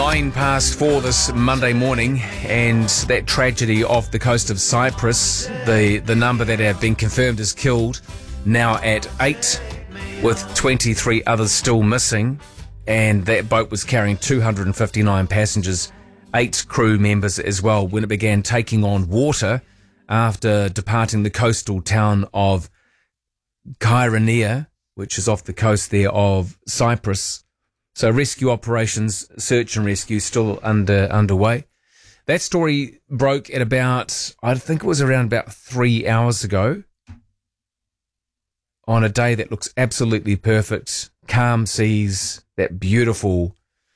4:09 this Monday morning, and that tragedy off the coast of Cyprus, the number that have been confirmed as killed now at 8, with 23 others still missing, and that boat was carrying 259 passengers, 8 crew members as well, when it began taking on water after departing the coastal town of Kyrenia, which is off the coast there of Cyprus. So rescue operations, search and rescue, still underway. That story broke at about, I think it was around about 3 hours ago, on a day that looks absolutely perfect. Calm seas, that beautiful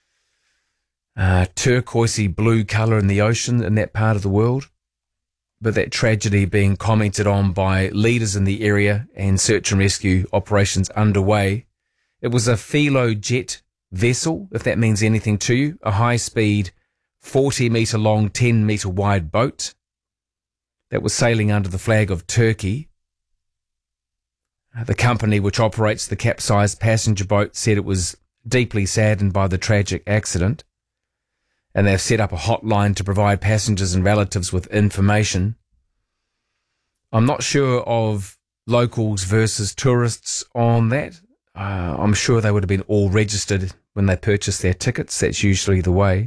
turquoisey blue colour in the ocean in that part of the world. But that tragedy being commented on by leaders in the area and search and rescue operations underway. It was a Filojet vessel, if that means anything to you, a high-speed, 40-metre long, 10-metre wide boat that was sailing under the flag of Turkey. The company which operates the capsized passenger boat said it was deeply saddened by the tragic accident, and they've set up a hotline to provide passengers and relatives with information. I'm not sure of locals versus tourists on that. I'm sure they would have been all registered when they purchased their tickets. That's usually the way.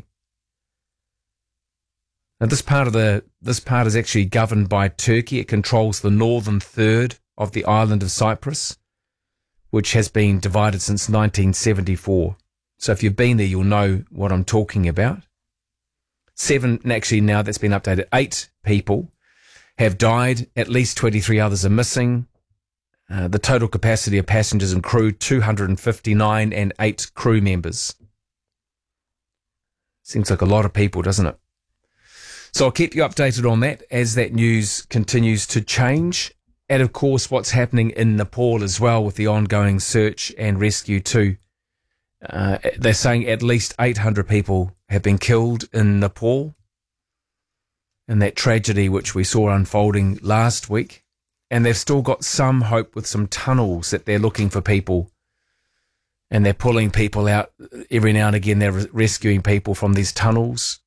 Now, this part is actually governed by Turkey. It controls the northern third of the island of Cyprus, which has been divided since 1974. So if you've been there, you'll know what I'm talking about. 7, actually now that's been updated, 8 people have died. At least 23 others are missing. The total capacity of passengers and crew, 259 and 8 crew members. Seems like a lot of people, doesn't it? So I'll keep you updated on that as that news continues to change. And of course, what's happening in Nepal as well with the ongoing search and rescue too. They're saying at least 800 people have been killed in Nepal in that tragedy which we saw unfolding last week. And they've still got some hope with some tunnels that they're looking for people. And they're pulling people out every now and again. They're rescuing people from these tunnels.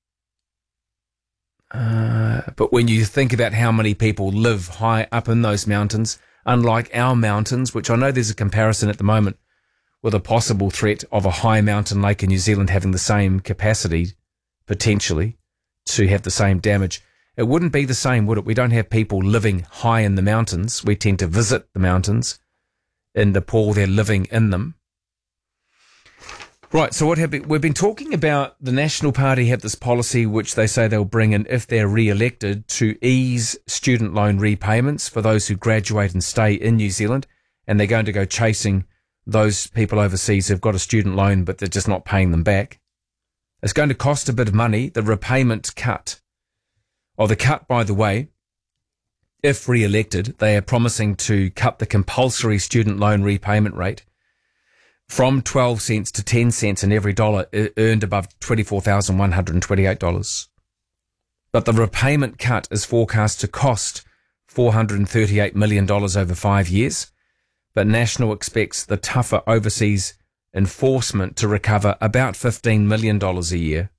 But when you think about how many people live high up in those mountains, unlike our mountains, which I know there's a comparison at the moment with a possible threat of a high mountain lake in New Zealand having the same capacity, potentially, to have the same damage. It wouldn't be the same, would it? We don't have people living high in the mountains. We tend to visit the mountains. In Nepal, they're living in them. Right, so we've been talking about the National Party have this policy which they say they'll bring in if they're re-elected to ease student loan repayments for those who graduate and stay in New Zealand, and they're going to go chasing those people overseas who've got a student loan but they're just not paying them back. It's going to cost a bit of money, the repayment cut. The cut, by the way, if re-elected, they are promising to cut the compulsory student loan repayment rate from 12 cents to 10 cents in every dollar earned above $24,128. But the repayment cut is forecast to cost $438 million over 5 years. But National expects the tougher overseas enforcement to recover about $15 million a year.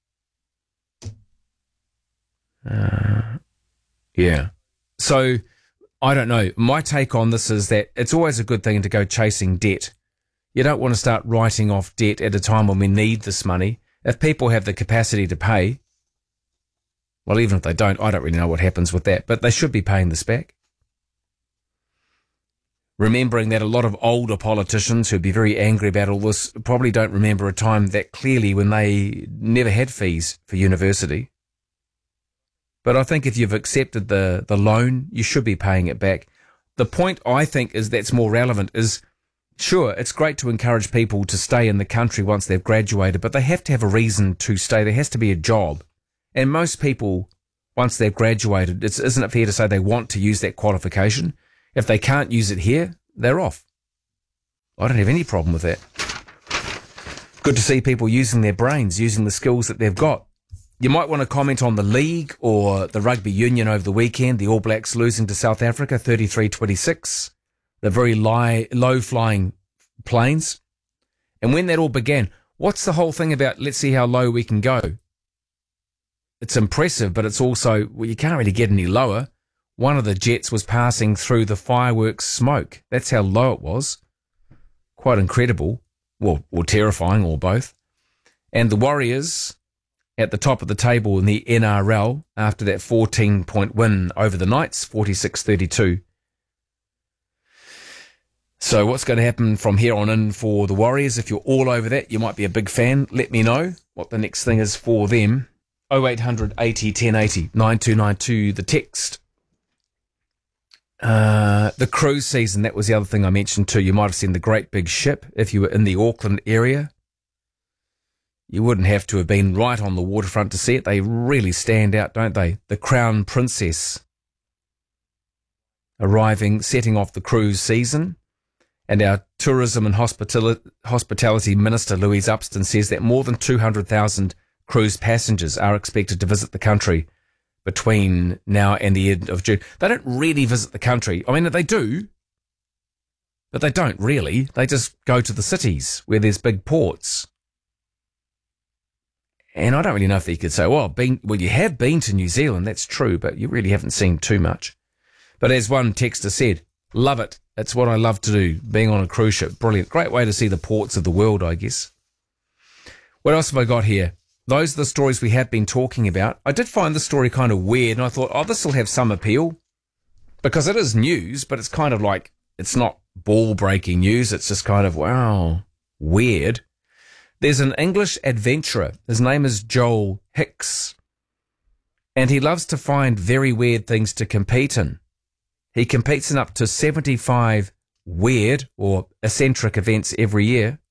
Yeah. So, I don't know. My take on this is that it's always a good thing to go chasing debt. You don't want to start writing off debt at a time when we need this money. If people have the capacity to pay, well, even if they don't, I don't really know what happens with that, but they should be paying this back. Remembering that a lot of older politicians who'd be very angry about all this probably don't remember a time that clearly when they never had fees for university. But I think if you've accepted the loan, you should be paying it back. The point I think is that's more relevant is, sure, it's great to encourage people to stay in the country once they've graduated, but they have to have a reason to stay. There has to be a job. And most people, once they've graduated, isn't it fair to say they want to use that qualification? If they can't use it here, they're off. I don't have any problem with that. Good to see people using their brains, using the skills that they've got. You might want to comment on the league or the rugby union over the weekend. The All Blacks losing to South Africa 33-26. The very low-flying planes. And when that all began, What's the whole thing about let's see how low we can go? It's impressive, but it's also, well, you can't really get any lower. One of the jets was passing through the fireworks smoke. That's how low it was. Quite incredible, or terrifying, or both. And the Warriors at the top of the table in the NRL after that 14-point win over the Knights, 46-32. So what's going to happen from here on in for the Warriors? If you're all over that, you might be a big fan. Let me know what the next thing is for them. 0800 80 1080 9292, the text. The cruise season, that was the other thing I mentioned too. You might have seen the Great Big Ship if you were in the Auckland area. You wouldn't have to have been right on the waterfront to see it. They really stand out, don't they? The Crown Princess arriving, setting off the cruise season. And our Tourism and Hospitality Minister, Louise Upston, says that more than 200,000 cruise passengers are expected to visit the country between now and the end of June. They don't really visit the country. I mean, they do, but they don't really. They just go to the cities where there's big ports. And I don't really know if you could say, well, you have been to New Zealand, that's true, but you really haven't seen too much. But as one texter said, love it. It's what I love to do, being on a cruise ship. Brilliant. Great way to see the ports of the world, I guess. What else have I got here? Those are the stories we have been talking about. I did find the story kind of weird, and I thought, this will have some appeal. Because it is news, but it's kind of like, it's not ball-breaking news. It's just kind of, wow, weird. There's an English adventurer. His name is Joel Hicks. And he loves to find very weird things to compete in. He competes in up to 75 weird or eccentric events every year.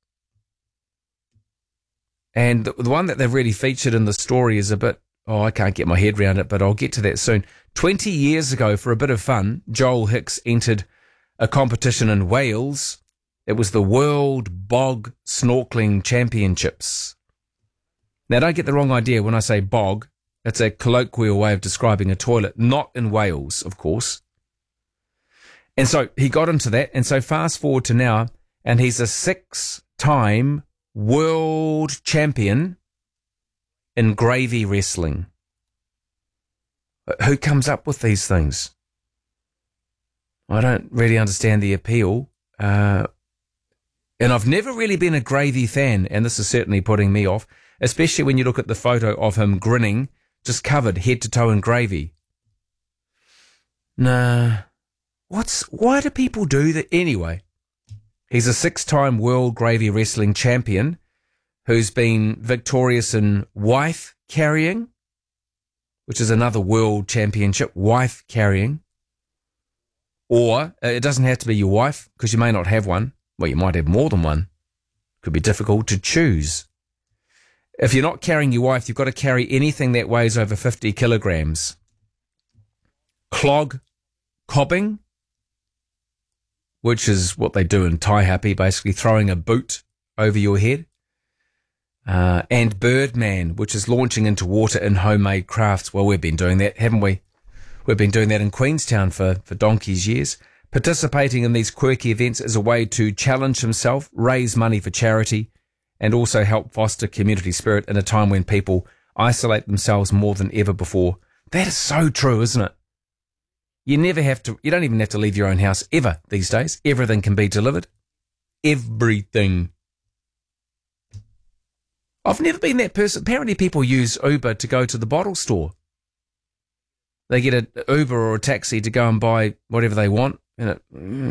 And the one that they've really featured in the story is a bit, I can't get my head around it, but I'll get to that soon. 20 years ago, for a bit of fun, Joel Hicks entered a competition in Wales. It was the World Bog Snorkeling Championships. Now, don't get the wrong idea when I say bog. It's a colloquial way of describing a toilet, not in Wales, of course. And so he got into that, and so fast forward to now, and he's a 6-time world champion in gravy wrestling. Who comes up with these things? I don't really understand the appeal. And I've never really been a gravy fan, and this is certainly putting me off, especially when you look at the photo of him grinning, just covered head to toe in gravy. Nah. Why do people do that anyway? He's a 6-time world gravy wrestling champion who's been victorious in wife carrying, which is another world championship, wife carrying. Or it doesn't have to be your wife, because you may not have one. Well, you might have more than one. Could be difficult to choose. If you're not carrying your wife, you've got to carry anything that weighs over 50 kilograms. Cobbing, which is what they do in Taihape, basically throwing a boot over your head. And Birdman, which is launching into water in homemade crafts. Well, we've been doing that, haven't we? We've been doing that in Queenstown for donkey's years. Participating in these quirky events is a way to challenge himself, raise money for charity, and also help foster community spirit in a time when people isolate themselves more than ever before. That is so true, isn't it? You don't even have to leave your own house ever these days. Everything can be delivered. Everything. I've never been that person. Apparently people use Uber to go to the bottle store. They get an Uber or a taxi to go and buy whatever they want. Are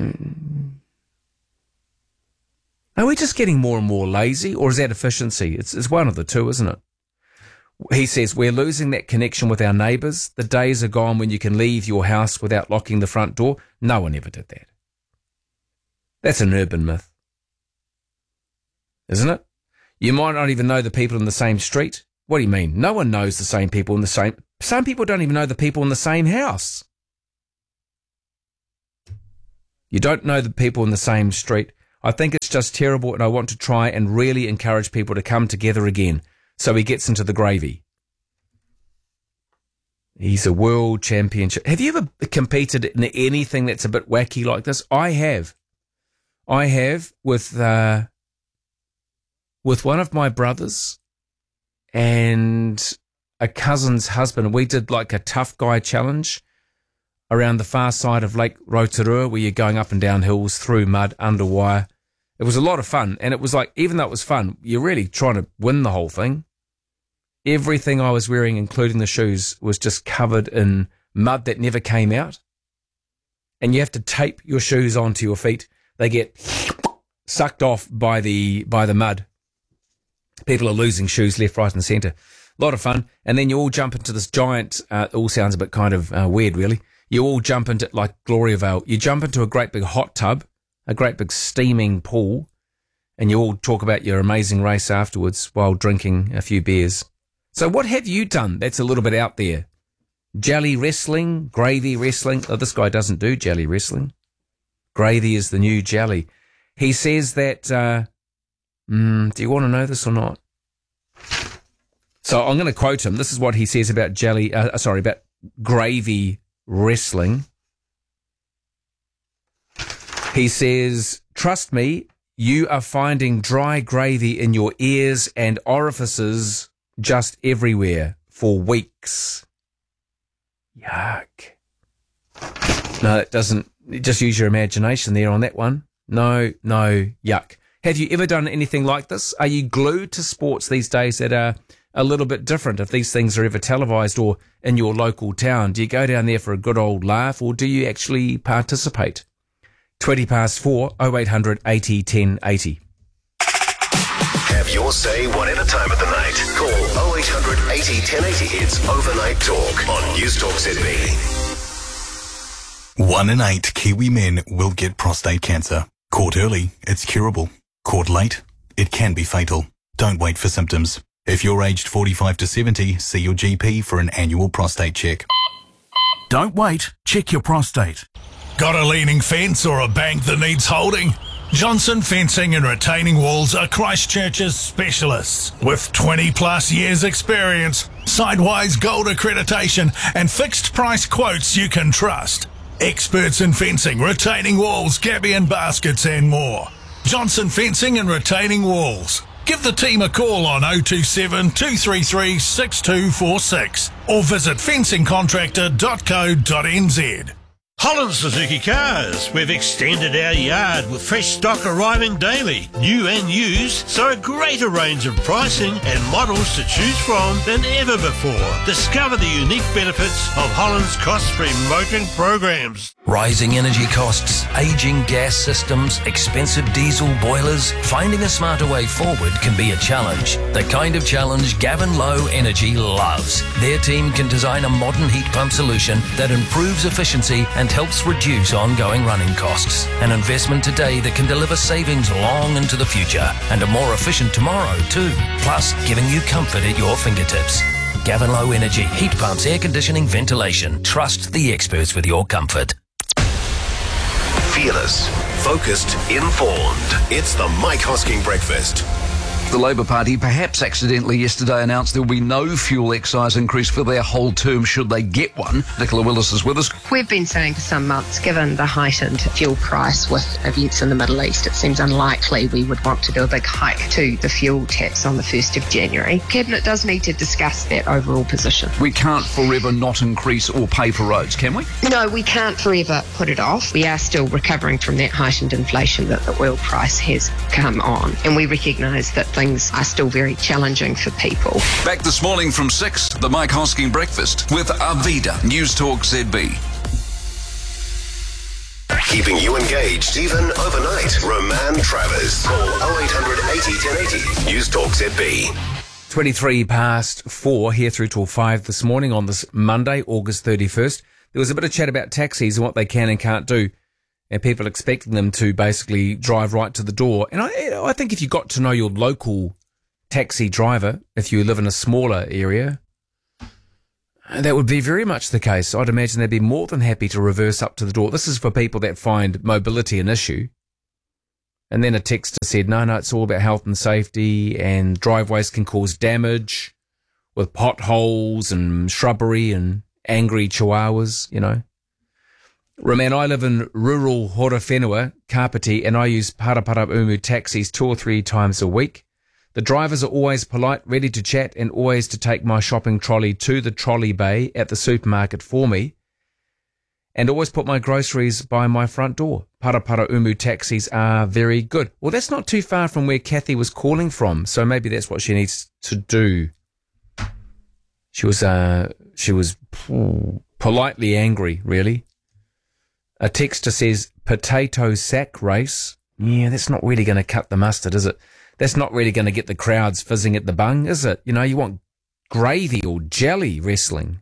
we just getting more and more lazy, or is that efficiency? It's one of the two, isn't it? He says, we're losing that connection with our neighbours. The days are gone when you can leave your house without locking the front door. No one ever did that. That's an urban myth, isn't it? You might not even know the people in the same street. What do you mean? No one knows the same people in the same... Some people don't even know the people in the same house. You don't know the people in the same street. I think it's just terrible, and I want to try and really encourage people to come together again. So he gets into the gravy. He's a world championship. Have you ever competed in anything that's a bit wacky like this? I have. I have with with one of my brothers and a cousin's husband. We did like a tough guy challenge around the far side of Lake Rotorua, where you're going up and down hills through mud, under wire. It was a lot of fun. And it was like, even though it was fun, you're really trying to win the whole thing. Everything I was wearing, including the shoes, was just covered in mud that never came out. And you have to tape your shoes onto your feet. They get sucked off by the mud. People are losing shoes left, right and centre. A lot of fun. And then you all jump into this giant, it all sounds a bit kind of weird, really. You all jump into, like Gloriavale, you jump into a great big hot tub, a great big steaming pool, and you all talk about your amazing race afterwards while drinking a few beers. So what have you done that's a little bit out there? Jelly wrestling, gravy wrestling. Oh, this guy doesn't do jelly wrestling. Gravy is the new jelly. He says that, do you want to know this or not? So I'm going to quote him. This is what he says about about gravy wrestling. He says, trust me, you are finding dry gravy in your ears and orifices just everywhere for weeks. Yuck. No, it doesn't. Just use your imagination there on that one. No, yuck. Have you ever done anything like this? Are you glued to sports these days that are a little bit different? If these things are ever televised or in your local town, do you go down there for a good old laugh, or do you actually participate? 4:20, 0800 80 10 80. Have your say whatever time of the night. Call 0800 80 1080. It's Overnight Talk on News Talk ZB. 1 in 8 Kiwi men will get prostate cancer. Caught early, it's curable. Caught late, it can be fatal. Don't wait for symptoms. If you're aged 45 to 70, see your GP for an annual prostate check. Don't wait, check your prostate. Got a leaning fence or a bank that needs holding? Johnson Fencing and Retaining Walls are Christchurch's specialists. With 20 plus years experience, Sidewise Gold accreditation and fixed price quotes you can trust. Experts in fencing, retaining walls, gabion baskets and more. Johnson Fencing and Retaining Walls. Give the team a call on 027 233 6246 or visit fencingcontractor.co.nz. Holland Suzuki Cars. We've extended our yard with fresh stock arriving daily, new and used, so a greater range of pricing and models to choose from than ever before. Discover the unique benefits of Holland's cost-free motoring programs. Rising energy costs, aging gas systems, expensive diesel boilers. Finding a smarter way forward can be a challenge. The kind of challenge Gavin Low Energy loves. Their team can design a modern heat pump solution that improves efficiency and helps reduce ongoing running costs. An investment today that can deliver savings long into the future and a more efficient tomorrow too. Plus, giving you comfort at your fingertips. Gavin Low Energy, heat pumps, air conditioning, ventilation. Trust the experts with your comfort. Fearless, focused, informed. It's the Mike Hosking Breakfast. The Labour Party perhaps accidentally yesterday announced there will be no fuel excise increase for their whole term should they get one. Nicola Willis is with us. We've been saying for some months, given the heightened fuel price with events in the Middle East, it seems unlikely we would want to do a big hike to the fuel tax on the 1st of January. Cabinet does need to discuss that overall position. We can't forever not increase or pay for roads, can we? No, we can't forever put it off. We are still recovering from that heightened inflation that the oil price has come on, and we recognise that things are still very challenging for people. Back this morning from 6, the Mike Hosking Breakfast with Arvida, News Talk ZB. Keeping you engaged even overnight. Roman Travers. Call 0800 80 1080. News Talk ZB. 4 here through till 5 this morning on this Monday, August 31st. There was a bit of chat about taxis and what they can and can't do, and people expecting them to basically drive right to the door. And I think if you got to know your local taxi driver, if you live in a smaller area, that would be very much the case. I'd imagine they'd be more than happy to reverse up to the door. This is for people that find mobility an issue. And then a texter said, no, it's all about health and safety, and driveways can cause damage with potholes and shrubbery and angry chihuahuas, you know. Roman, I live in rural Horowhenua, Kapiti, and I use Parapara Umu taxis 2 or 3 times a week. The drivers are always polite, ready to chat, and always to take my shopping trolley to the trolley bay at the supermarket for me, and always put my groceries by my front door. Parapara Umu taxis are very good. Well, that's not too far from where Kathy was calling from, so maybe that's what she needs to do. She was politely angry, really. A texter says, potato sack race. Yeah, that's not really going to cut the mustard, is it? That's not really going to get the crowds fizzing at the bung, is it? You know, you want gravy or jelly wrestling.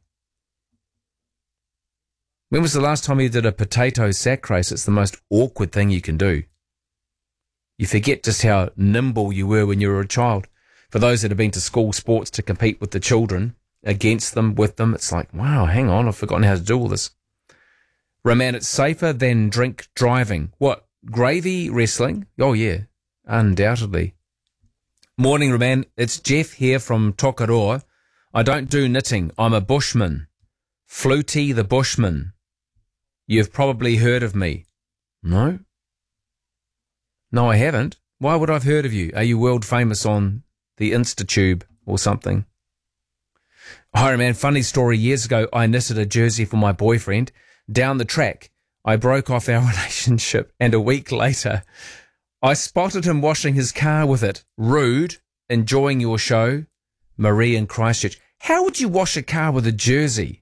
When was the last time you did a potato sack race? It's the most awkward thing you can do. You forget just how nimble you were when you were a child. For those that have been to school sports to compete with the children, against them, with them, it's like, wow, hang on, I've forgotten how to do all this. Roman, it's safer than drink driving. What, gravy wrestling? Oh, yeah, undoubtedly. Morning, Roman. It's Jeff here from Tokoroa. I don't do knitting. I'm a bushman. Flutie the Bushman. You've probably heard of me. No? No, I haven't. Why would I have heard of you? Are you world famous on the InstaTube or something? Hi, man. Funny story. Years ago, I knitted a jersey for my boyfriend. Down the track, I broke off our relationship, and a week later, I spotted him washing his car with it. Rude. Enjoying your show. Marie in Christchurch. How would you wash a car with a jersey?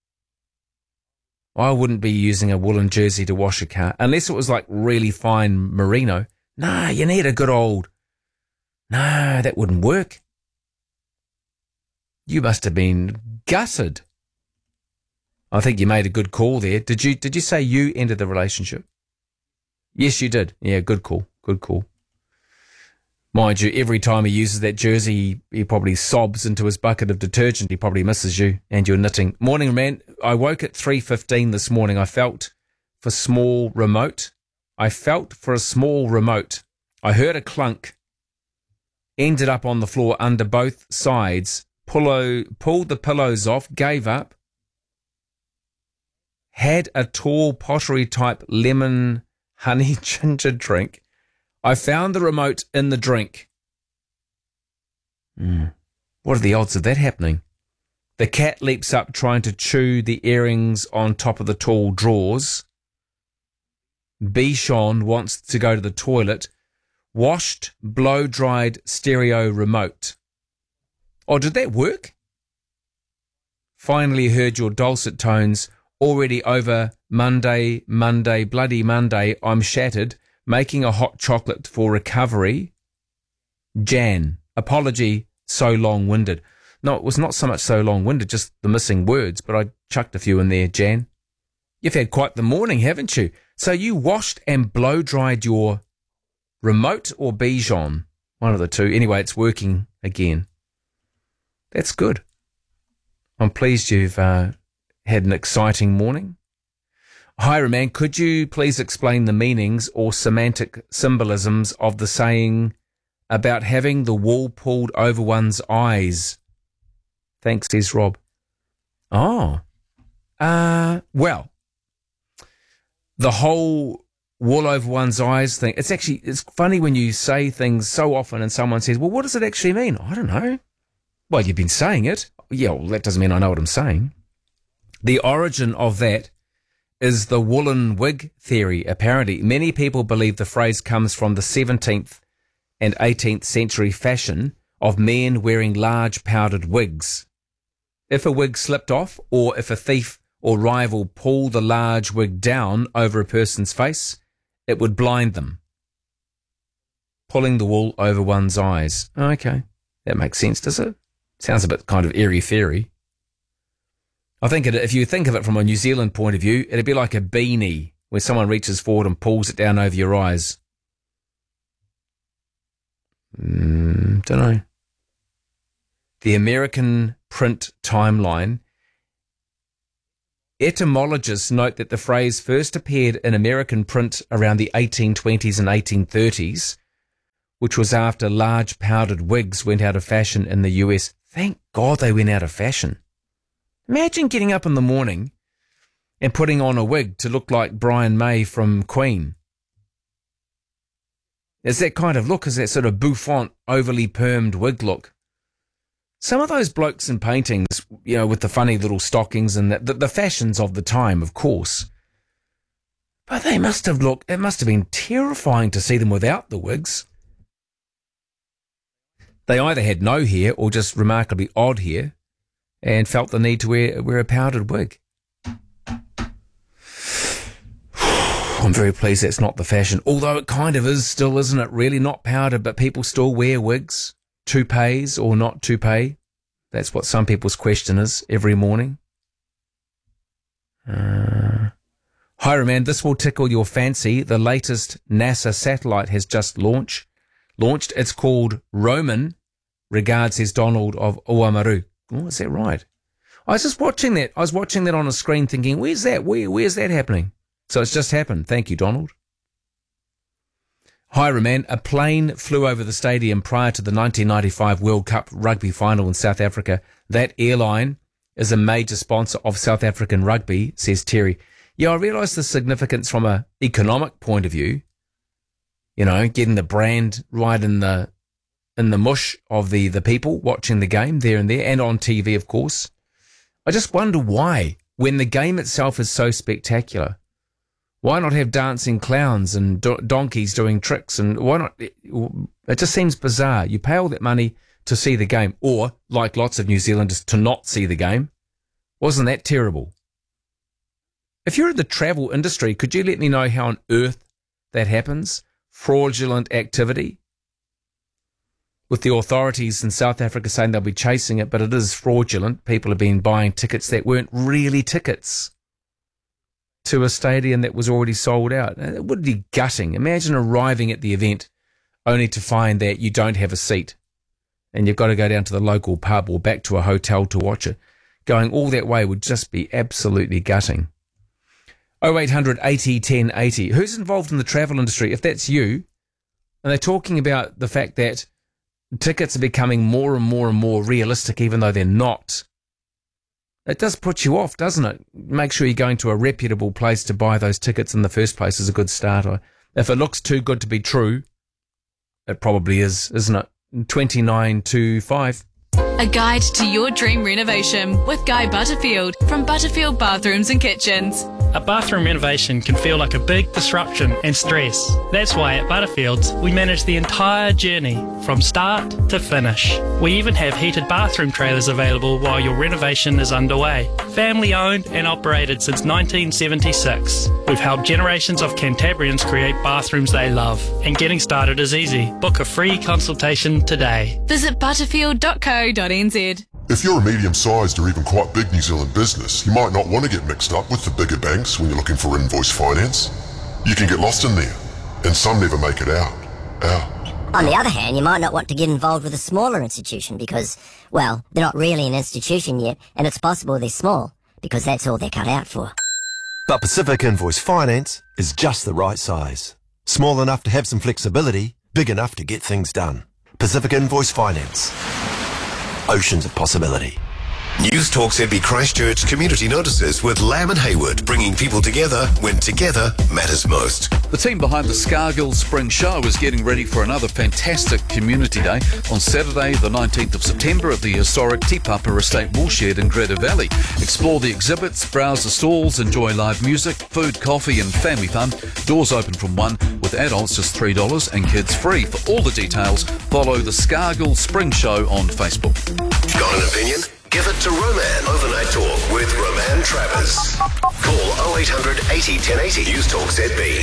I wouldn't be using a woolen jersey to wash a car, unless it was like really fine merino. Nah, you need a good old... No, that wouldn't work. You must have been gutted. I think you made a good call there. Did you say you ended the relationship? Yes, you did. Yeah, good call. Good call. Mind you, every time he uses that jersey, he probably sobs into his bucket of detergent. He probably misses you and your knitting. Morning, man. I woke at 3:15 this morning. I felt for a small remote. I heard a clunk. Ended up on the floor under both sides. Pulled the pillows off. Gave up. Had a tall pottery-type lemon honey ginger drink. I found the remote in the drink. What are the odds of that happening? The cat leaps up trying to chew the earrings on top of the tall drawers. Bichon wants to go to the toilet. Washed, blow-dried stereo remote. Oh, did that work? Finally heard your dulcet tones. Already over Monday, bloody Monday, I'm shattered. Making a hot chocolate for recovery. Jan. Apology, so long-winded. No, it was not so much so long-winded, just the missing words, but I chucked a few in there, Jan. You've had quite the morning, haven't you? So you washed and blow-dried your remote or Bichon? One of the two. Anyway, it's working again. That's good. I'm pleased you've had an exciting morning. Hi, Roman, could you please explain the meanings or semantic symbolisms of the saying about having the wool pulled over one's eyes? Thanks, says Rob. Oh. Well, the whole wool over one's eyes thing, it's funny when you say things so often and someone says, well, what does it actually mean? I don't know. Well, you've been saying it. Yeah, well, that doesn't mean I know what I'm saying. The origin of that is the woolen wig theory, apparently. Many people believe the phrase comes from the 17th and 18th century fashion of men wearing large powdered wigs. If a wig slipped off, or if a thief or rival pulled the large wig down over a person's face, it would blind them. Pulling the wool over one's eyes. Okay, that makes sense, does it? Sounds a bit kind of airy-fairy. I think if you think of it from a New Zealand point of view, it'd be like a beanie where someone reaches forward and pulls it down over your eyes. Don't know. The American print timeline. Etymologists note that the phrase first appeared in American print around the 1820s and 1830s, which was after large powdered wigs went out of fashion in the US. Thank God they went out of fashion. Imagine getting up in the morning and putting on a wig to look like Brian May from Queen. It's that kind of look, is that sort of bouffant, overly permed wig look. Some of those blokes in paintings, you know, with the funny little stockings and the fashions of the time, of course. But it must have been terrifying to see them without the wigs. They either had no hair or just remarkably odd hair and felt the need to wear a powdered wig. I'm very pleased that's not the fashion, although it kind of is still, isn't it? Really not powdered, but people still wear wigs, toupees or not toupee. That's what some people's question is every morning. Hi, Roman, this will tickle your fancy. The latest NASA satellite has just launched. It's called Roman, regards says Donald of Oamaru. Oh, is that right? I was just watching that. I was watching that on a screen thinking, where's that? Where's that happening? So it's just happened. Thank you, Donald. Hi, Roman. A plane flew over the stadium prior to the 1995 World Cup rugby final in South Africa. That airline is a major sponsor of South African rugby, says Terry. Yeah, I realise the significance from an economic point of view. You know, getting the brand right in the mush of the people watching the game there and on TV, of course. I just wonder why, when the game itself is so spectacular. Why not have dancing clowns and donkeys doing tricks? And why not? It just seems bizarre. You pay all that money to see the game, or, like lots of New Zealanders, to not see the game. Wasn't that terrible? If you're in the travel industry, could you let me know how on earth that happens? Fraudulent activity? With the authorities in South Africa saying they'll be chasing it, but it is fraudulent. People have been buying tickets that weren't really tickets to a stadium that was already sold out. It would be gutting. Imagine arriving at the event only to find that you don't have a seat and you've got to go down to the local pub or back to a hotel to watch it. Going all that way would just be absolutely gutting. 0800 80 10 80. Who's involved in the travel industry? If that's you, and they're talking about the fact that tickets are becoming more and more and more realistic, even though they're not. It does put you off, doesn't it? Make sure you're going to a reputable place to buy those tickets in the first place is a good starter. If it looks too good to be true, it probably is, isn't it? 2925. A guide to your dream renovation with Guy Butterfield from Butterfield Bathrooms and Kitchens. A bathroom renovation can feel like a big disruption and stress. That's why at Butterfields, we manage the entire journey from start to finish. We even have heated bathroom trailers available while your renovation is underway. Family owned and operated since 1976. We've helped generations of Cantabrians create bathrooms they love. And getting started is easy. Book a free consultation today. Visit butterfield.co.nz. If you're a medium-sized or even quite big New Zealand business, you might not want to get mixed up with the bigger banks when you're looking for invoice finance. You can get lost in there, and some never make it out. On the other hand, you might not want to get involved with a smaller institution because, well, they're not really an institution yet, and it's possible they're small, because that's all they're cut out for. But Pacific Invoice Finance is just the right size. Small enough to have some flexibility, big enough to get things done. Pacific Invoice Finance. Oceans of possibility. News Talk ZB Christchurch community notices with Lamb and Hayward, bringing people together when together matters most. The team behind the Scargill Spring Show is getting ready for another fantastic community day on Saturday the 19th of September at the historic Te Papa Estate Woolshed in Greta Valley. Explore the exhibits, browse the stalls, enjoy live music, food, coffee and family fun. Doors open from 1 with adults just $3 and kids free. For all the details, follow the Scargill Spring Show on Facebook. Got an opinion? Give it to Roman. Overnight Talk with Roman Travers. Call 0800 80 1080. News Talk ZB.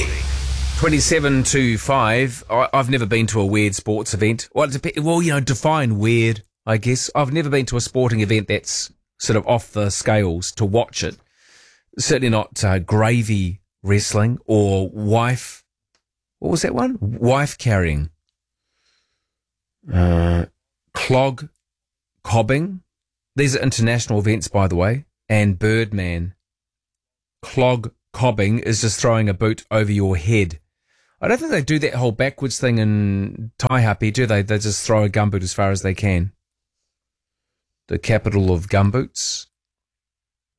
2725. I've never been to a weird sports event. Well, define weird, I guess. I've never been to a sporting event that's sort of off the scales to watch it. Certainly not gravy wrestling or wife. What was that one? Wife carrying. Clog cobbing. These are international events, by the way. And Birdman. Clog cobbing is just throwing a boot over your head. I don't think they do that whole backwards thing in Taihape, do they? They just throw a gumboot as far as they can. The capital of gumboots.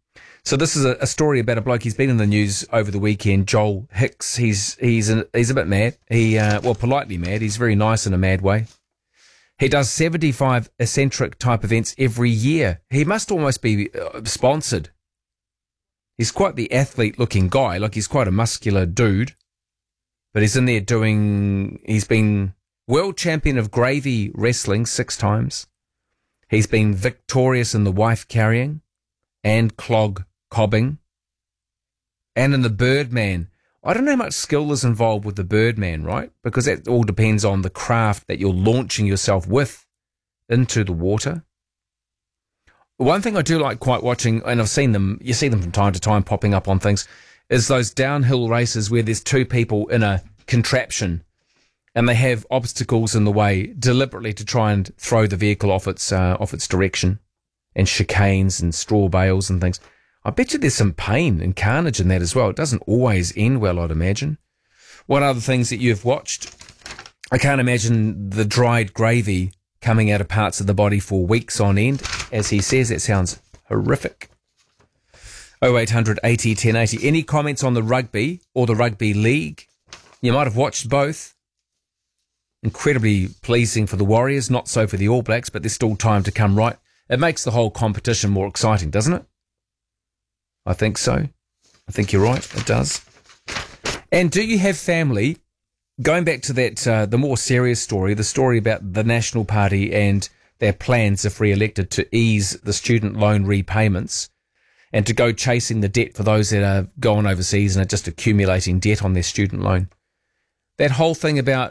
So this is a story about a bloke. He's been in the news over the weekend. Joel Hicks. He's a bit mad. Politely mad. He's very nice in a mad way. He does 75 eccentric type events every year. He must almost be sponsored. He's quite the athlete looking guy. Like, he's quite a muscular dude. But he's in there he's been world champion of gravy wrestling 6 times. He's been victorious in the wife carrying and clog cobbing. And in the Birdman. I don't know how much skill is involved with the Birdman, right? Because that all depends on the craft that you're launching yourself with into the water. One thing I do like quite watching, and I've seen them, you see them from time to time popping up on things, is those downhill races where there's 2 people in a contraption and they have obstacles in the way deliberately to try and throw the vehicle off its direction, and chicanes and straw bales and things. I bet you there's some pain and carnage in that as well. It doesn't always end well, I'd imagine. What other things that you've watched? I can't imagine the dried gravy coming out of parts of the body for weeks on end. As he says, that sounds horrific. 0800 80 1080. Any comments on the rugby or the rugby league? You might have watched both. Incredibly pleasing for the Warriors, not so for the All Blacks, but there's still time to come, right? It makes the whole competition more exciting, doesn't it? I think so. I think you're right. It does. And do you have family? Going back to that, the more serious story, the story about the National Party and their plans, if re-elected, to ease the student loan repayments and to go chasing the debt for those that are going overseas and are just accumulating debt on their student loan. That whole thing about,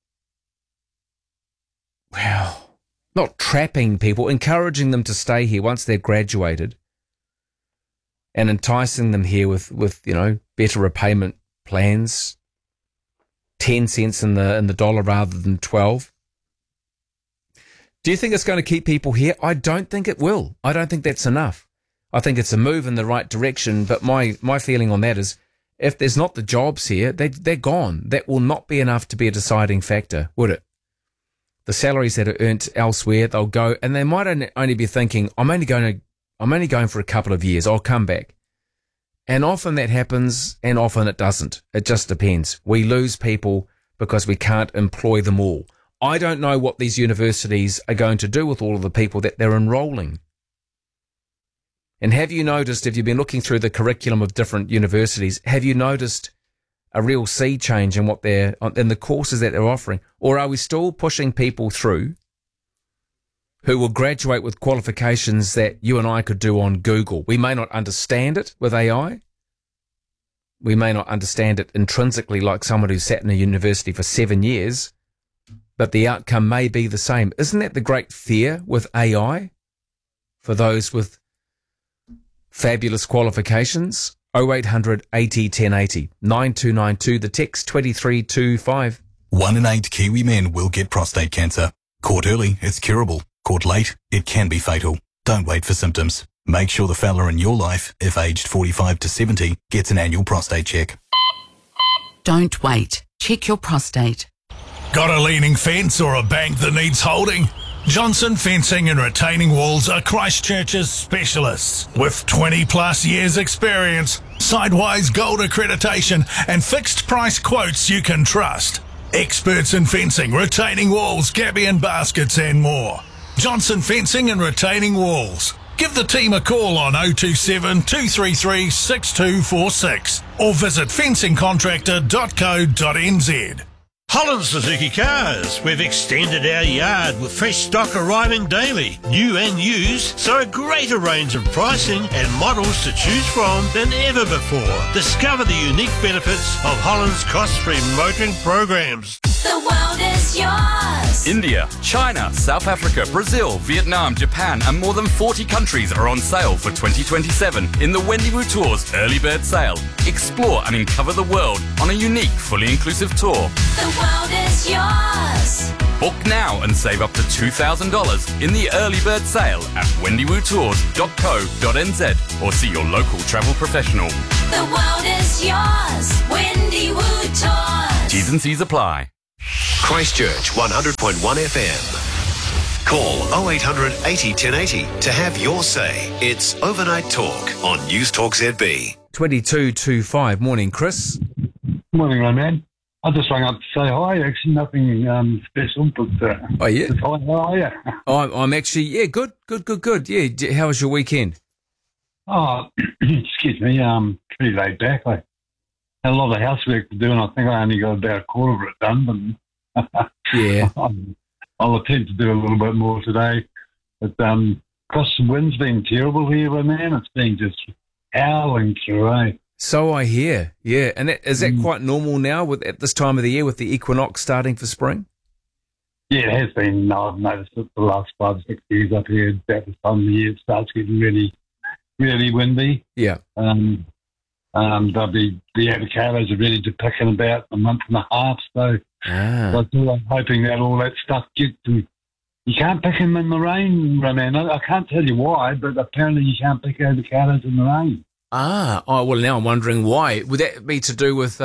not trapping people, encouraging them to stay here once they're graduated and enticing them here with better repayment plans, 10 cents in the dollar rather than 12. Do you think it's going to keep people here? I don't think it will. I don't think that's enough. I think it's a move in the right direction, but my feeling on that is if there's not the jobs here, they're gone. That will not be enough to be a deciding factor, would it? The salaries that are earned elsewhere, they'll go, and they might only be thinking, I'm only going for a couple of years. I'll come back. And often that happens, and often it doesn't. It just depends. We lose people because we can't employ them all. I don't know what these universities are going to do with all of the people that they're enrolling. And have you noticed, if you've been looking through the curriculum of different universities, have you noticed a real sea change in in the courses that they're offering? Or are we still pushing people through who will graduate with qualifications that you and I could do on Google? We may not understand it with AI. We may not understand it intrinsically like someone who's sat in a university for 7 years, but the outcome may be the same. Isn't that the great fear with AI for those with fabulous qualifications? 0800 80 1080 9292, the text 2325. 1 in 8 Kiwi men will get prostate cancer. Caught early, it's curable. Caught late, it can be fatal. Don't wait for symptoms. Make sure the fella in your life, if aged 45 to 70, gets an annual prostate check. Don't wait. Check your prostate. Got a leaning fence or a bank that needs holding? Johnson Fencing and Retaining Walls are Christchurch's specialists. With 20 plus years experience, Sidewise Gold accreditation and fixed price quotes you can trust. Experts in fencing, retaining walls, gabion baskets and more. Johnson Fencing and Retaining Walls. Give the team a call on 027 233 6246 or visit fencingcontractor.co.nz. Holland Suzuki Cars. We've extended our yard with fresh stock arriving daily, new and used, so a greater range of pricing and models to choose from than ever before. Discover the unique benefits of Holland's cost-free motoring programs. The world is yours. India, China, South Africa, Brazil, Vietnam, Japan, and more than 40 countries are on sale for 2027 in the Wendiwoo Tours Early Bird Sale. Explore and uncover the world on a unique, fully inclusive tour. The world is yours. Book now and save up to $2,000 in the Early Bird Sale at wendiwootours.co.nz or see your local travel professional. The world is yours. Wendiwoo Tours. T's and C's apply. Christchurch 100.1 FM. Call 0800 80 1080 to have your say. It's Overnight Talk on News Talk ZB. 2225. Morning, Chris. Morning, my man. I just rang up to say hi. Actually, nothing special, but oh yeah, hi, how are you? I'm actually good. Yeah, how was your weekend? Oh, excuse me. Pretty laid back. I had a lot of housework to do, and I think I only got about a quarter of it done. But yeah, I'll attempt to do a little bit more today. But gosh, the wind's been terrible here, my man. It's been just howling through, eh? So I hear, yeah. And is that quite normal now at this time of the year with the equinox starting for spring? Yeah, it has been. I've noticed it the last 5-6 years up here. About this time of the year, it starts getting really, really windy. Yeah. The avocados are ready to pick in about a month and a half. So I'm hoping that all that stuff gets them. You can't pick them in the rain, man. I can't tell you why, but apparently you can't pick avocados in the rain. Well, now I'm wondering why. Would that be to do with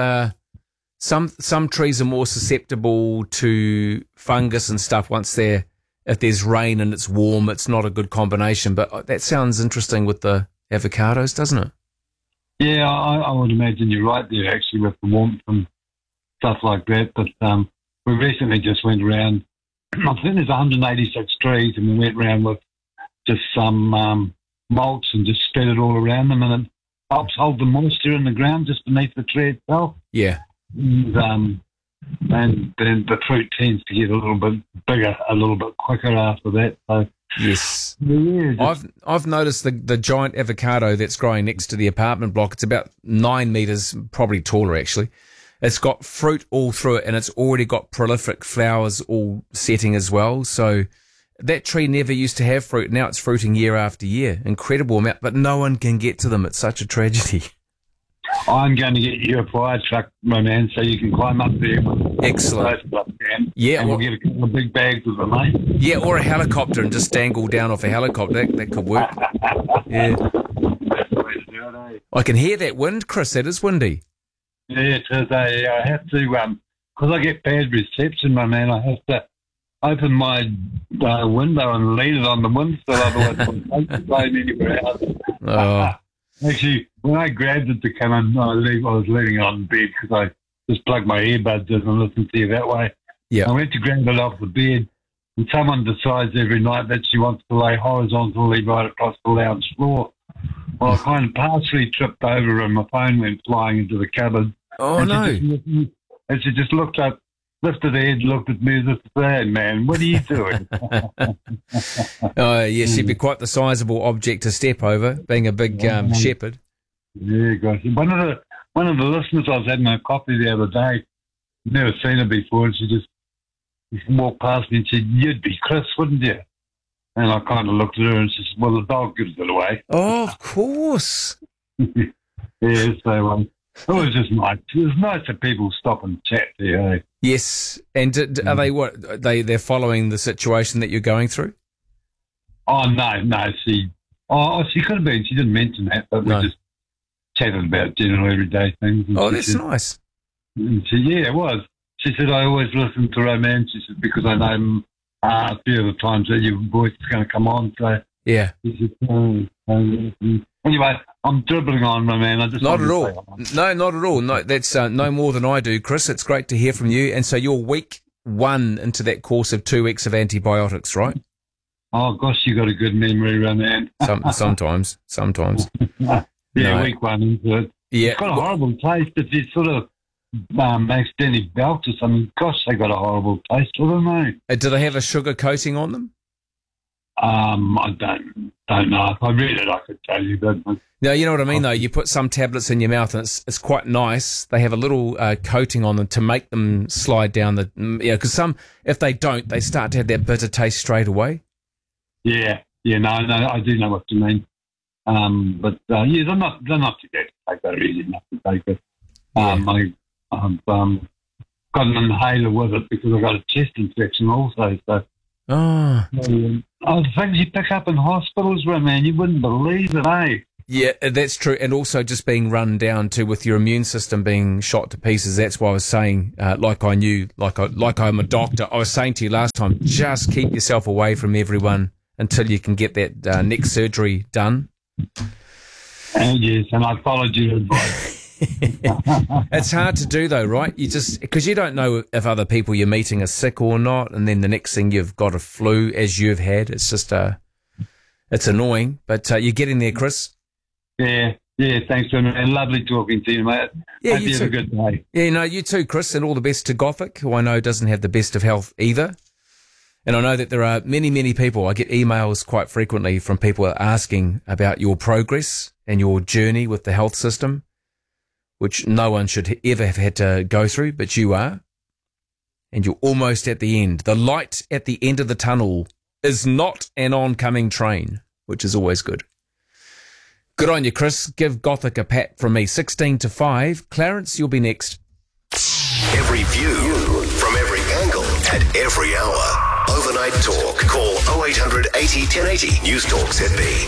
some trees are more susceptible to fungus and stuff if there's rain and it's warm, it's not a good combination. But that sounds interesting with the avocados, doesn't it? Yeah, I would imagine you're right there, actually, with the warmth and stuff like that. But we recently just went around, I think there's 186 trees, and we went around with just some mulch and just spread it all around them, and it helps hold the moisture in the ground just beneath the tree itself. Yeah. And then the fruit tends to get a little bit bigger, a little bit quicker after that. So yes, yeah, I've noticed the giant avocado that's growing next to the apartment block. It's about 9 meters, probably taller actually. It's got fruit all through it, and it's already got prolific flowers all setting as well. So that tree never used to have fruit. Now it's fruiting year after year. Incredible amount, but no one can get to them. It's such a tragedy. I'm going to get you a fire truck, my man, so you can climb up there. Excellent. Yeah, and we'll get a couple of big bags of them, mate. Yeah, or a helicopter and just dangle down off a helicopter. That could work. Yeah. That's the way to do it, eh? I can hear that wind, Chris. That is windy. Yeah, it is. I have to, because I get bad reception, my man, I have to open my window and lean it on the windsill, otherwise I can't blame anywhere else. Oh. Actually, when I grabbed it to come in, I was leaving it on the bed because I just plugged my earbuds in and listened to you that way. Yeah. I went to grab it off the bed, and someone decides every night that she wants to lay horizontally right across the lounge floor. Well, I kind of partially tripped over and my phone went flying into the cupboard. Oh, and no. She just looked up, lifted her head, looked at me as if saying, man, what are you doing? Oh, yeah, she'd be quite the sizable object to step over, being a big shepherd. Yeah, gosh. One of the listeners I was having a coffee the other day, never seen her before, and she just walked past me and said, you'd be Chris, wouldn't you? And I kind of looked at her and she said, well, the dog gives it away. Oh, of course. Yeah, so it was just nice. It was nice that people stop and chat there, eh? Yes. And are they what? They're following the situation that you're going through? Oh, no. She could have been. She didn't mention that, but we just chatted about general everyday things. Oh, that's nice. And yeah, it was. She said, I always listen to romance. She said, because I know a few of the times that your voice is going to come on. So yeah. She said, anyway, I'm dribbling on, my man. Not at all. No, not at all. No, that's no more than I do, Chris. It's great to hear from you. And so you're week 1 into that course of 2 weeks of antibiotics, right? Oh, gosh, you got a good memory, my man. Sometimes. Yeah, no. Week 1 into it. Yeah. It's got a horrible taste. If you sort of accidentally belch or something, gosh, they got a horrible taste to them, eh? Do they have a sugar coating on them? I don't know. If I read it, I could tell you, but no, you know what I mean, though. You put some tablets in your mouth, and it's quite nice. They have a little coating on them to make them slide down the. Yeah, because some, if they don't, they start to have that bitter taste straight away. Yeah, no, I do know what you mean. But yeah, they're not too bad to take. They're easy enough to take it. I've got an inhaler with it because I've got a chest infection also. So. Oh. The things you pick up in hospitals, man, you wouldn't believe it, eh? Yeah, that's true. And also just being run down too with your immune system being shot to pieces. That's why I was saying, like I'm a doctor, I was saying to you last time, just keep yourself away from everyone until you can get that neck surgery done. Yes, and I followed your advice. It's hard to do though, right? Because you don't know if other people you're meeting are sick or not. And then the next thing you've got a flu as you've had. It's just, it's annoying, but you're getting there, Chris. Yeah, thanks, and lovely talking to you, mate. Yeah, Hope you have a good day. Yeah, no, you too, Chris, and all the best to Gothic, who I know doesn't have the best of health either. And I know that there are many, many people, I get emails quite frequently from people asking about your progress and your journey with the health system, which no one should ever have had to go through, but you are. And you're almost at the end. The light at the end of the tunnel is not an oncoming train, which is always good. Good on you, Chris. Give Gothic a pat from me. 16 to 5. Clarence, you'll be next. Every view from every angle at every hour. Overnight Talk. Call 0800 80 1080. News Talk ZB.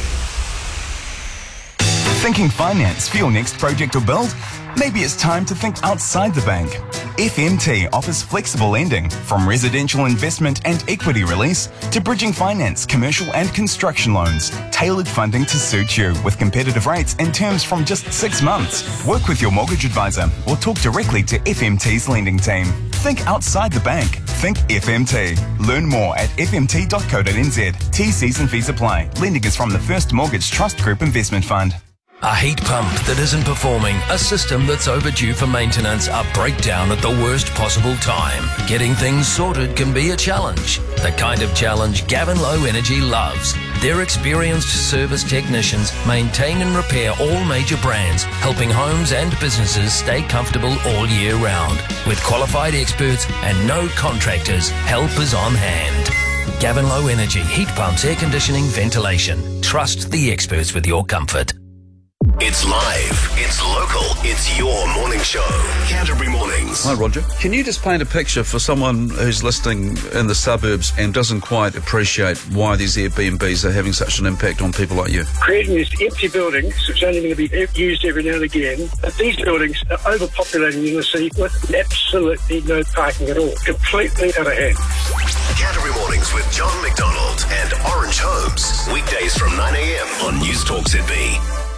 Thinking finance for your next project or build? Maybe it's time to think outside the bank. FMT offers flexible lending, from residential investment and equity release to bridging finance, commercial and construction loans. Tailored funding to suit you with competitive rates and terms from just 6 months. Work with your mortgage advisor or talk directly to FMT's lending team. Think outside the bank. Think FMT. Learn more at fmt.co.nz. T's and fees apply. Lending is from the First Mortgage Trust Group Investment Fund. A heat pump that isn't performing, a system that's overdue for maintenance, a breakdown at the worst possible time. Getting things sorted can be a challenge. The kind of challenge Gavin Low Energy loves. Their experienced service technicians maintain and repair all major brands, helping homes and businesses stay comfortable all year round. With qualified experts and no contractors, help is on hand. Gavin Low Energy, heat pumps, air conditioning, ventilation. Trust the experts with your comfort. It's live, it's local, it's your morning show. Canterbury Mornings. Hi, Roger. Can you just paint a picture for someone who's listening in the suburbs and doesn't quite appreciate why these Airbnbs are having such an impact on people like you? Creating these empty buildings, which are only going to be used every now and again, but these buildings are overpopulating in the city with absolutely no parking at all. Completely out of hand. Canterbury Mornings with John McDonald and Orange Homes. Weekdays from 9 a.m. on News Talk ZB.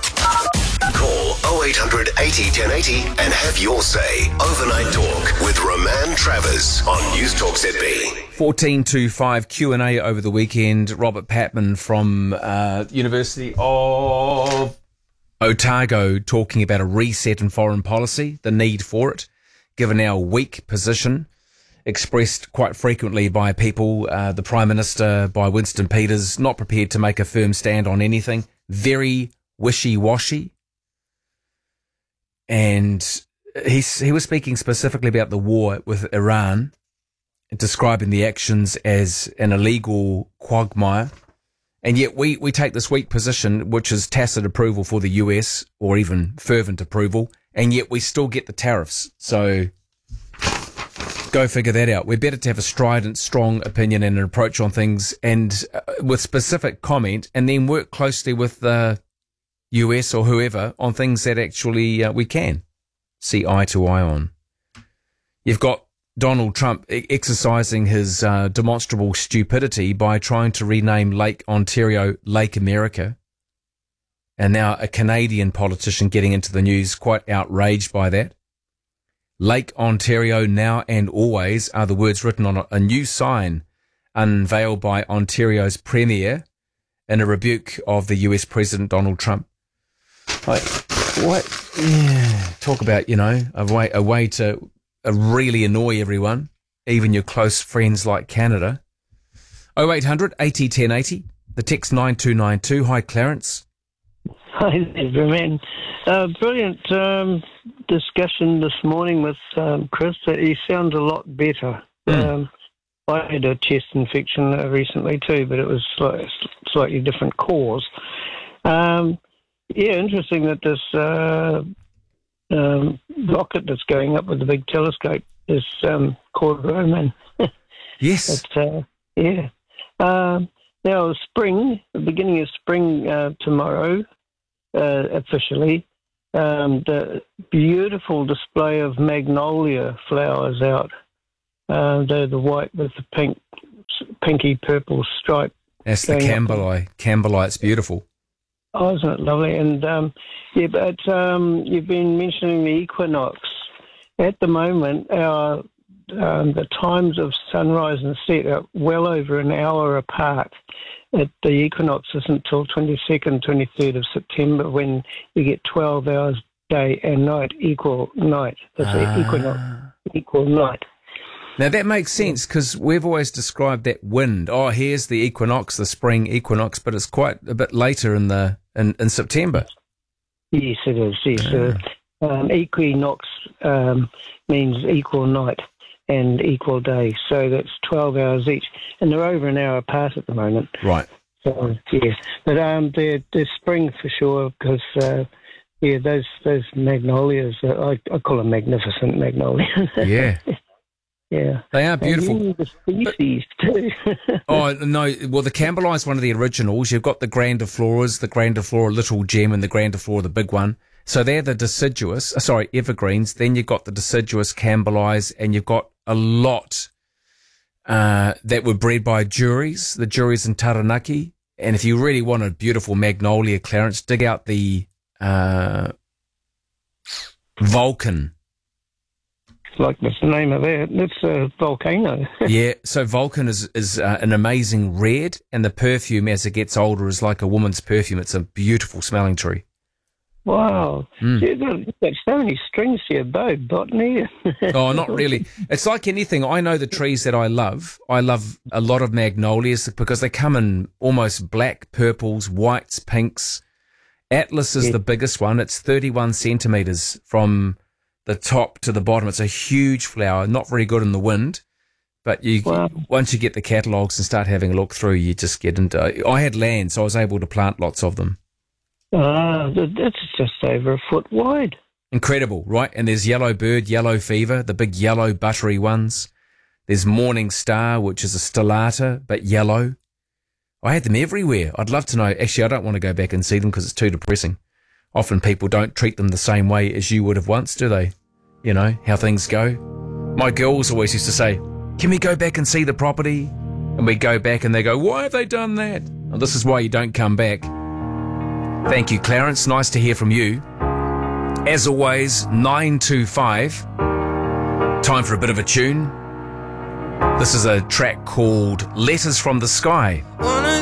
Call 0800 80 1080 and have your say. Overnight Talk with Roman Travers on News Talk ZB. 14 to 5 Q&A over the weekend. Robert Patman from University of Otago talking about a reset in foreign policy, the need for it, given our weak position, expressed quite frequently by people, the Prime Minister, by Winston Peters, not prepared to make a firm stand on anything, very wishy-washy. And he was speaking specifically about the war with Iran, describing the actions as an illegal quagmire. And yet we take this weak position, which is tacit approval for the US, or even fervent approval, and yet we still get the tariffs. So go figure that out. We're better to have a strident, strong opinion and an approach on things, and with specific comment, and then work closely with the US or whoever on things that actually we can see eye to eye on. You've got Donald Trump exercising his demonstrable stupidity by trying to rename Lake Ontario Lake America. And now a Canadian politician getting into the news, quite outraged by that. Lake Ontario now and always are the words written on a new sign unveiled by Ontario's Premier in a rebuke of the US President Donald Trump. Like, what? Yeah. Talk about, a way to really annoy everyone, even your close friends like Canada. 0800 80 1080, the text 9292. Hi, Clarence. Hi, Roman. Brilliant discussion this morning with Chris. He sounds a lot better. I had a chest infection recently too, but it was slightly different cause. Interesting that this rocket that's going up with the big telescope is called Roman. Yes. But, now, the beginning of spring tomorrow, officially. The beautiful display of magnolia flowers out. They're the white with the pinky purple stripe. That's the Campbellii. Campbellite's beautiful. Oh, isn't it lovely? And but you've been mentioning the equinox. At the moment, the times of sunrise and set are well over an hour apart. The equinox isn't until 22nd, 23rd of September when you get 12 hours day and night equal night. That's equinox equal night. Now that makes sense because we've always described that wind. Oh, here's the equinox, the spring equinox, but it's quite a bit later in September. Yes, it is. Yes, equinox means equal night and equal day, so that's 12 hours each, and they're over an hour apart at the moment. Right. So yes, but they're spring for sure because those magnolias, I call them magnificent magnolias. Yeah. Yeah. They are beautiful. And the species too. Oh, no. Well, the Campbellii is one of the originals. You've got the grandifloras, the grandiflora little gem and the grandiflora the big one. So they're the deciduous, evergreens. Then you've got the deciduous Campbellis and you've got a lot that were bred by juries, the juries in Taranaki. And if you really want a beautiful magnolia, Clarence, dig out the Vulcan. Like the name of that, it's a volcano. Yeah, so Vulcan is an amazing red, and the perfume as it gets older is like a woman's perfume. It's a beautiful smelling tree. Wow. You've got so many strings to your bow, botany. Oh, not really. It's like anything. I know the trees that I love. I love a lot of magnolias because they come in almost black, purples, whites, pinks. Atlas is the biggest one. It's 31 centimetres from the top to the bottom. It's a huge flower, not very good in the wind, but once you get the catalogues and start having a look through, you just get into. I had land, so I was able to plant lots of them. That's just over a foot wide. Incredible, right? And there's yellow bird, yellow fever, the big yellow buttery ones. There's morning star, which is a stellata, but yellow. I had them everywhere. I'd love to know. Actually, I don't want to go back and see them because it's too depressing. Often people don't treat them the same way as you would have once, do they? You know, how things go. My girls always used to say, can we go back and see the property? And we go back and they go, why have they done that? Well, this is why you don't come back. Thank you, Clarence. Nice to hear from you. As always, 925. Time for a bit of a tune. This is a track called Letters from the Sky.